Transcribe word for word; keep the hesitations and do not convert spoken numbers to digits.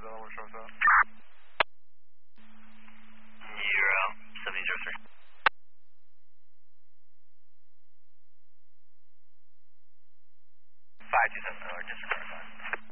Delaware South. You're um, seventy zero three. five two seven, or just clarify.